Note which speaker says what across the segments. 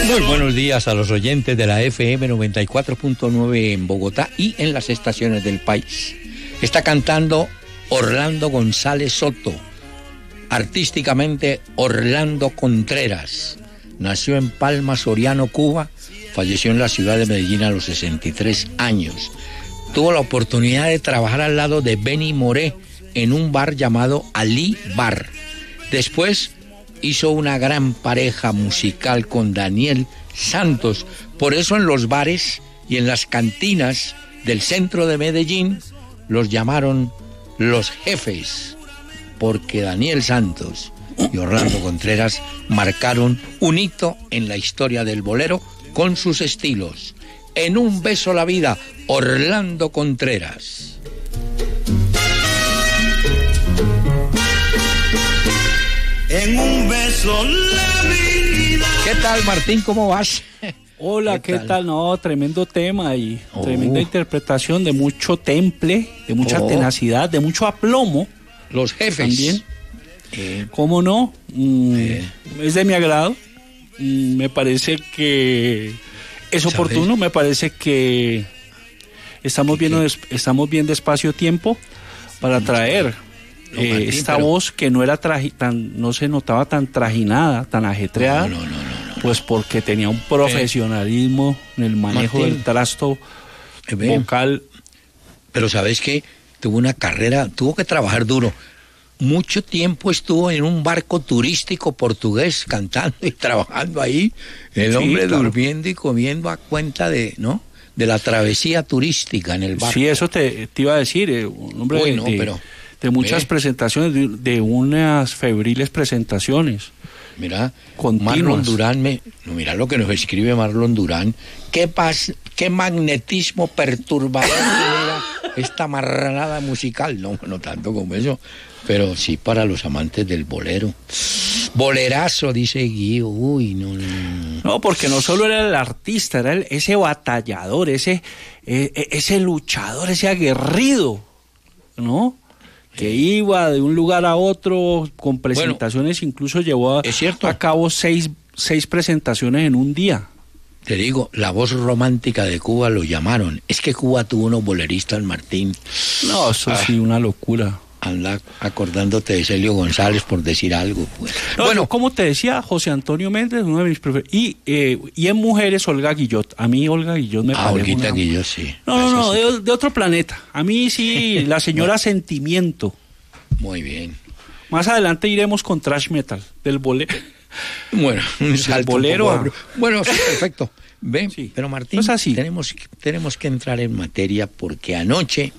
Speaker 1: Muy buenos días a los oyentes de la FM 94.9 en Bogotá y en las estaciones del país. Está cantando Orlando González Soto, artísticamente Orlando Contreras. Nació en Palma Soriano, Cuba, falleció en la ciudad de Medellín a los 63 años. Tuvo la oportunidad de trabajar al lado de Benny Moré en un bar llamado Ali Bar. Después hizo una gran pareja musical con Daniel Santos. Por eso en los bares y en las cantinas del centro de Medellín los llamaron los jefes, porque Daniel Santos y Orlando Contreras marcaron un hito en la historia del bolero con sus estilos. En un beso la vida, Orlando Contreras.
Speaker 2: En un beso la vida.
Speaker 1: ¿Qué tal, Martín? ¿Cómo vas?
Speaker 3: Hola, ¿qué tal? No, tremendo tema y tremenda interpretación de mucho temple, de mucha tenacidad, de mucho aplomo.
Speaker 1: Los jefes.
Speaker 3: También. ¿Cómo no? Es de mi agrado. Me parece que es oportuno, me parece que estamos bien de espacio-tiempo para traer Martín, esta voz que no era no se notaba tan trajinada, tan ajetreada, pues porque tenía un profesionalismo en el manejo Martín, del trasto vocal.
Speaker 1: Pero ¿sabes qué? Tuvo una carrera, tuvo que trabajar duro. Mucho tiempo estuvo en un barco turístico portugués cantando y trabajando ahí. El hombre durmiendo y comiendo a cuenta de, ¿no?, de la travesía turística en el barco.
Speaker 3: Sí, eso te iba a decir, un hombre de muchas presentaciones, de unas febriles presentaciones.
Speaker 1: Mira,
Speaker 3: continuas.
Speaker 1: Marlon Durán, mira lo que nos escribe Marlon Durán. Qué magnetismo perturbador era esta marranada musical. No tanto como eso, pero sí para los amantes del bolero. Bolerazo, dice Guío. Uy, no.
Speaker 3: No, porque no solo era el artista, era ese batallador, ese luchador, ese aguerrido, ¿no? Que iba de un lugar a otro con presentaciones, incluso llevó a cabo seis presentaciones en un día.
Speaker 1: Te digo, la voz romántica de Cuba lo llamaron. Es que Cuba tuvo unos boleristas, Martín.
Speaker 3: No, eso sí, una locura.
Speaker 1: Anda acordándote de Celio González, por decir algo, pues.
Speaker 3: No, bueno, como te decía, José Antonio Méndez, uno de mis preferidos. Y en mujeres, Olga Guillot. A mí Olga Guillot me parece
Speaker 1: Olguita Guillot, sí.
Speaker 3: No, de otro planeta. A mí sí, la señora Sentimiento.
Speaker 1: Muy bien.
Speaker 3: Más adelante iremos con thrash metal, del bolero.
Speaker 1: Bueno, un salto
Speaker 3: bolero.
Speaker 1: Bueno, sí, perfecto. Ven,
Speaker 3: sí.
Speaker 1: Pero Martín,
Speaker 3: es así.
Speaker 1: tenemos que entrar en materia porque anoche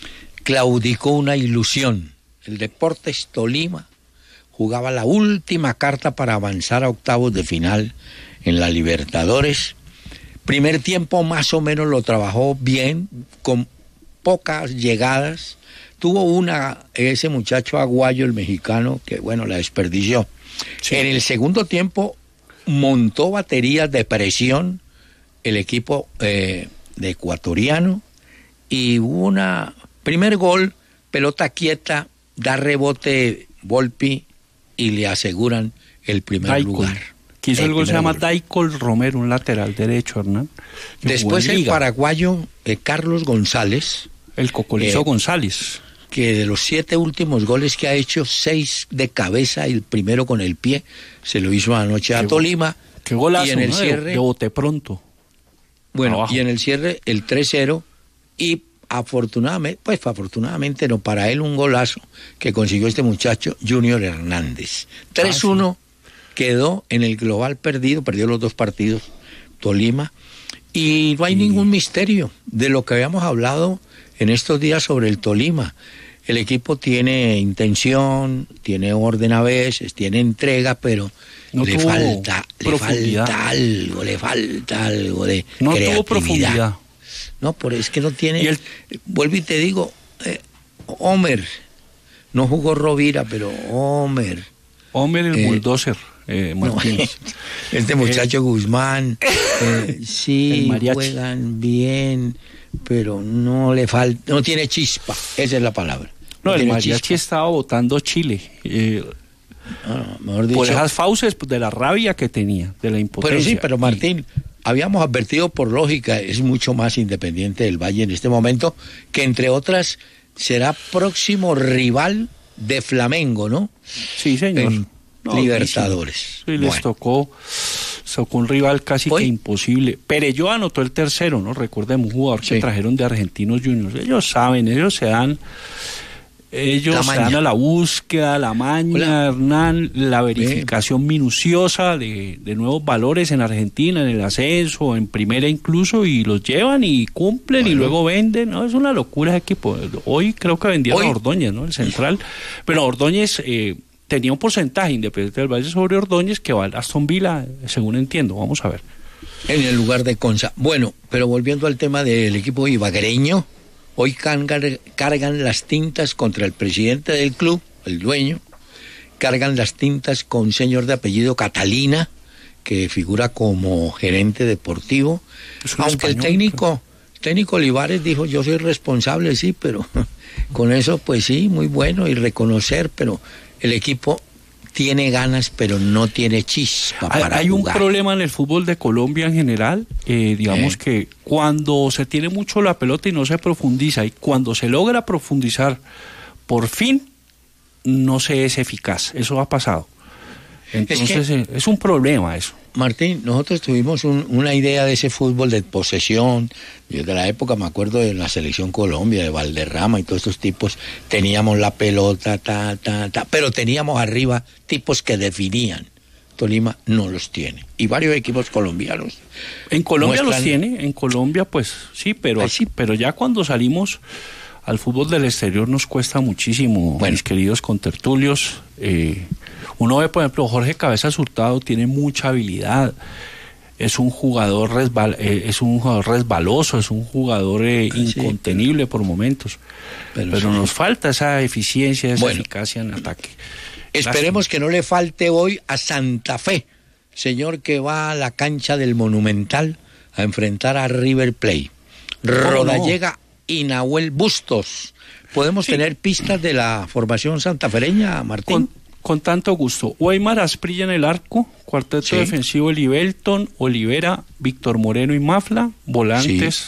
Speaker 1: claudicó una ilusión. El Deportes Tolima jugaba la última carta para avanzar a octavos de final en la Libertadores. Primer tiempo más o menos lo trabajó bien, con pocas llegadas. Tuvo ese muchacho Aguayo, el mexicano, que bueno, la desperdició. Sí. En el segundo tiempo montó baterías de presión el equipo de ecuatoriano y hubo primer gol, pelota quieta, da rebote Volpi y le aseguran el primer lugar.
Speaker 3: Que hizo el gol se llama Daicol Romero, un lateral derecho, Hernán.
Speaker 1: Después el paraguayo Carlos González.
Speaker 3: El Cocolizo González.
Speaker 1: Que de los 7 últimos goles que ha hecho, 6 de cabeza y el primero con el pie, se lo hizo anoche a Tolima.
Speaker 3: Qué golazo,
Speaker 1: y en el cierre,
Speaker 3: de bote pronto.
Speaker 1: Bueno,
Speaker 3: abajo.
Speaker 1: Y en el cierre el 3-0 y afortunadamente no, para él un golazo que consiguió este muchacho Junior Hernández. 3-1 quedó en el global perdió los 2 partidos Tolima y no hay ningún misterio de lo que habíamos hablado en estos días sobre el Tolima. El equipo tiene intención, tiene orden a veces, tiene entrega, pero le falta algo de
Speaker 3: no
Speaker 1: creatividad.
Speaker 3: Tuvo profundidad.
Speaker 1: No, pero es que no tiene. Vuelvo y te digo, Homer, no jugó Rovira, pero Homer
Speaker 3: el bulldozer, Martínez.
Speaker 1: Este muchacho Guzmán, sí, juegan bien, pero no le falta, no tiene chispa, esa es la palabra.
Speaker 3: No, el mariachi estaba votando Chile.
Speaker 1: Mejor dicho,
Speaker 3: por esas fauces de la rabia que tenía, de la impotencia.
Speaker 1: Pero Martín, habíamos advertido por lógica, es mucho más Independiente del Valle en este momento, que entre otras será próximo rival de Flamengo, ¿no?
Speaker 3: Sí, señor.
Speaker 1: Libertadores.
Speaker 3: Sí, les tocó un rival casi que imposible. Perelló anotó el tercero, ¿no? Recordemos, un jugador que trajeron de Argentinos Juniors. Ellos saben, ellos se dan a la búsqueda, la maña, hola, Hernán, la verificación minuciosa de nuevos valores en Argentina, en el ascenso, en primera incluso, y los llevan y cumplen y luego venden, ¿no? Es una locura ese equipo. Hoy creo que vendieron a Ordóñez, ¿no? El central. Pero Ordóñez tenía un porcentaje Independiente del Valle sobre Ordóñez que va a Aston Villa, según entiendo. Vamos a ver.
Speaker 1: En el lugar de Conza. Bueno, pero volviendo al tema del equipo ibaguereño, hoy cargan las tintas contra el presidente del club, el dueño, cargan las tintas con un señor de apellido Catalina, que figura como gerente deportivo, aunque español, el técnico Olivares dijo, yo soy responsable, sí, pero con eso pues sí, muy bueno, y reconocer, pero el equipo tiene ganas, pero no tiene chispa para
Speaker 3: hay
Speaker 1: jugar.
Speaker 3: Un problema en el fútbol de Colombia en general, digamos que cuando se tiene mucho la pelota y no se profundiza, y cuando se logra profundizar, por fin, no se es eficaz. Eso ha pasado. Entonces, es un problema eso.
Speaker 1: Martín, nosotros tuvimos una idea de ese fútbol de posesión. Desde la época, me acuerdo de la selección Colombia, de Valderrama y todos estos tipos, teníamos la pelota, pero teníamos arriba tipos que definían. Tolima no los tiene. Y varios equipos colombianos.
Speaker 3: En Colombia los tiene, en Colombia pues sí, pero ya cuando salimos al fútbol del exterior nos cuesta muchísimo, mis queridos contertulios. Uno ve, por ejemplo, Jorge Cabezas Hurtado tiene mucha habilidad, es un jugador resbaloso, es un jugador incontenible por momentos, pero nos falta esa eficiencia, esa eficacia en ataque.
Speaker 1: Esperemos que no le falte hoy a Santa Fe, señor que va a la cancha del Monumental a enfrentar a River Plate. Rodallega y Nahuel Bustos. ¿Podemos tener pistas de la formación santafereña, Martín?
Speaker 3: Con tanto gusto. Weimar Asprilla en el arco, cuarteto defensivo Elibelton, Olivera, Víctor Moreno y Mafla, volantes